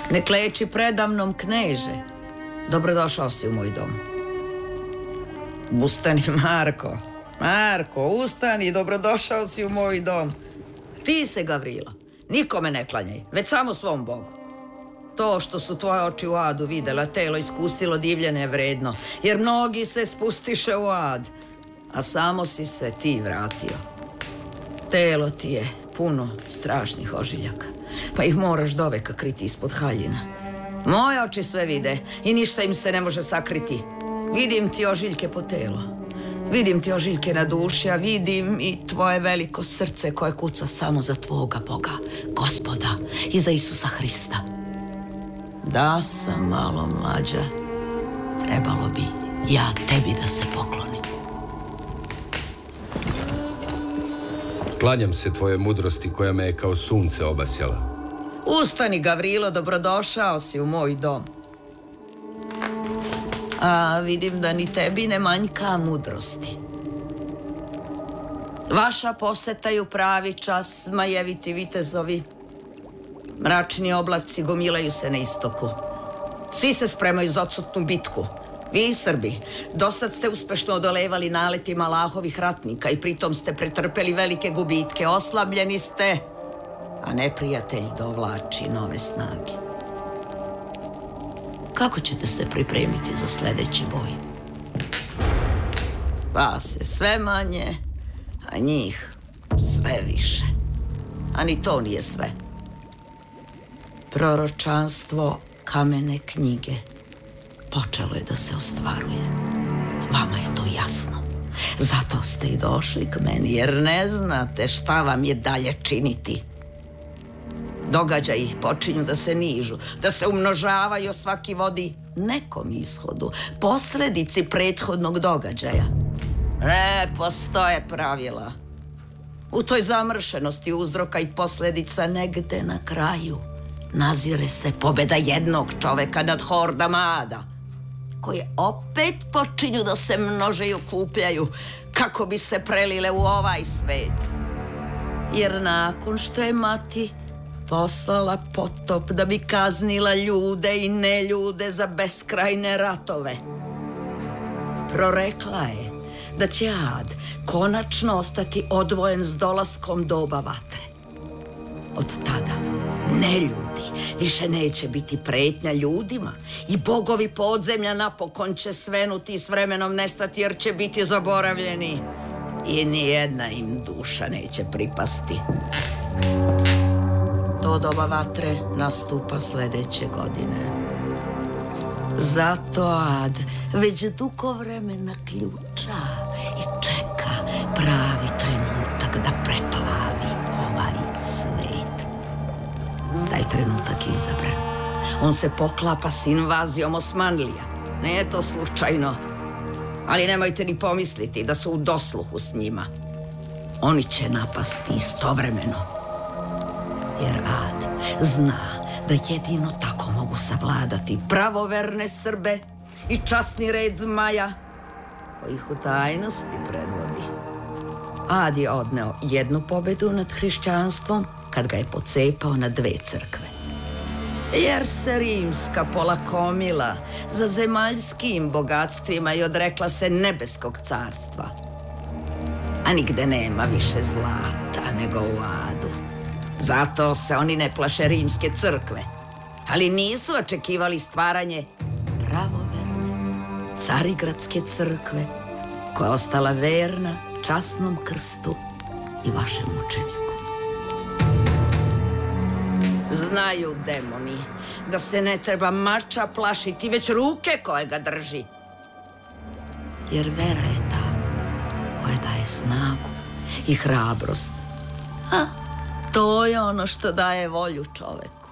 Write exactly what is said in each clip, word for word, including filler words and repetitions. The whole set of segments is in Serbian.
Ne kleči predamnom, kneže. Dobrodošao si u moj dom. Ustani, Marko. Marko, ustani, dobrodošao si u moj dom. Ti se, Gavrilo, nikome ne klanjaj, već samo svom Bogu. To što su tvoje oči u adu videla, telo iskusilo divljenje vredno, jer mnogi se spustiše u ad, a samo si se ti vratio. Telo ti je puno strašnih ožiljaka, pa ih moraš doveka kriti ispod haljina. Moje oči sve vide i ništa im se ne može sakriti. Vidim ti ožiljke po telu, vidim ti ožiljke na duši, a vidim i tvoje veliko srce koje kuca samo za tvoga Boga, Gospoda i za Isusa Hrista. Da sam malo mlađa, trebalo bi ja tebi da se poklonim. Klanjam se tvoje mudrosti koja me je kao sunce obasjala. Ustani, Gavrilo, dobrodošao si u moj dom. A vidim da ni tebi ne manjka mudrosti. Vaša poseta je u pravi čas, zmajeviti vitezovi. Mračni oblaci gomilaju se na istoku. Svi se spremaju za odsutnu bitku. Vi, Srbi, dosad ste uspešno odolevali naletima Allahovih ratnika i pritom ste pretrpeli velike gubitke. Oslabljeni ste, a neprijatelj dovlači nove snage. Kako ćete se pripremiti za sledeći boj? Vas je sve manje, a njih sve više. A ni to nije sve. Proročanstvo kamene knjige počelo je da se ostvaruje. Vama je to jasno. Zato ste i došli k meni, jer ne znate šta vam je dalje činiti. Događaji počinju da se nižu, da se umnožavaju, svaki vodi nekom ishodu, posledici prethodnog događaja. Ne postoje pravila. U toj zamršenosti uzroka i posledica negde na kraju nazire se pobeda jednog čoveka nad hordama ada, koje opet počinju da se množe i okupljaju kako bi se prelile u ovaj svet. Jer nakon što je mati poslala potop da bi kaznila ljude i neljude za beskrajne ratove, prorekla je da će ad konačno ostati odvojen s dolaskom doba vatre. Od tada neljudi više neće biti pretnja ljudima i bogovi podzemlja napokon će svenuti i s vremenom nestati, jer će biti zaboravljeni i nijedna im duša neće pripasti. To doba vatre nastupa sledeće godine. Zato ad već dugo vremena ključa i čeka pravi trenutak da preplavi ovaj svet. Taj trenutak je izabran. On se poklapa s invazijom Osmanlija. Nije to slučajno. Ali nemojte ni pomisliti da su u dosluhu s njima. Oni će napasti istovremeno. Jer ad zna da jedino tako mogu savladati pravoverne Srbe i časni red zmaja koji ih u tajnosti predvodi. Ad je odneo jednu pobedu nad hrišćanstvom kad ga je pocepao na dve crkve. Jer se rimska polakomila za zemaljskim bogatstvima i odrekla se nebeskog carstva. A nigde nema više zlata nego u adu. Zato se oni ne plaše rimske crkve, ali nisu očekivali stvaranje pravoverne Carigradske crkve, koja je ostala verna časnom krstu i vašem učeniku. Znaju demoni da se ne treba mača plašiti, već ruke koje ga drži. Jer vera je ta koja daje snagu i hrabrost. A to je ono što daje volju čoveku.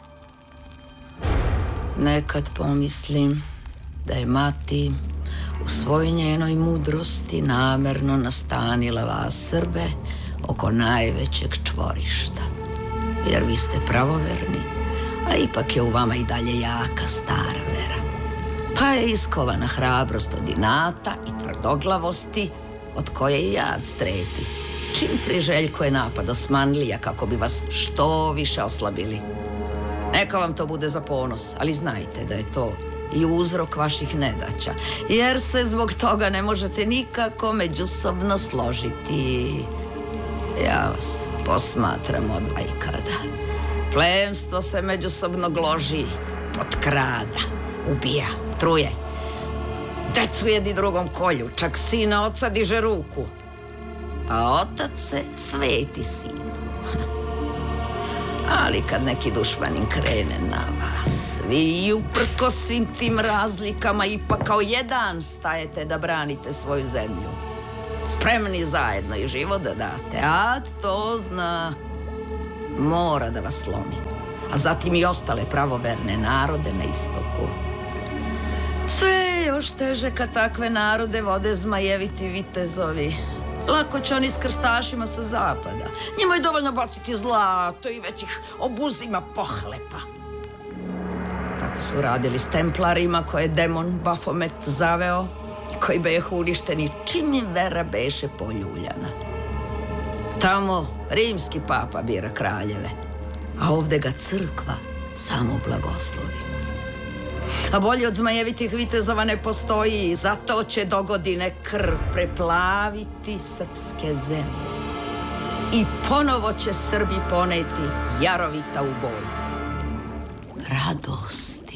Nekad pomislim da je mati u svoj njenoj mudrosti namerno nastanila vas Srbe oko najvećeg čvorišta. Jer vi ste pravoverni, a ipak je u vama i dalje jaka stara vera. Pa je iskovana hrabrost od inata i tvrdoglavosti, od koje i jad strepi, čim priželjkuje napad Osmanlija kako bi vas što više oslabili. Neka vam to bude za ponos, ali znajte da je to i uzrok vaših nedaća, jer se zbog toga ne možete nikako međusobno složiti. Ja vas posmatram od vajkada. Plemstvo se međusobno gloži, potkrada, ubija, truje. Decu jedni drugom kolju, čak sina oca diže ruku. A otac se sveti sinu. Ali kad neki dušmanin krene na vas, vi uprko svim tim razlikama ipak kao jedan stajete da branite svoju zemlju. Spremni zajedno i život da date, a to zna, mora da vas slomi. A zatim i ostale pravoverne narode na istoku. Sve je još teže kad takve narode vode zmajeviti vitezovi. Lako će oni s krstašima sa zapada. Njima je dovoljno baciti zlato i već ih obuzima pohlepa. Tako su radili s templarima koje je demon Bafomet zaveo i koji behu uništeni čim im vera beše poljuljana. Tamo rimski papa bira kraljeve, a ovde ga crkva samo blagoslovi. A bolje od zmajevitih vitezova ne postoji i zato će dogodine krv preplaviti srpske zemlje. I ponovo će Srbi poneti jarovita u boj. Radost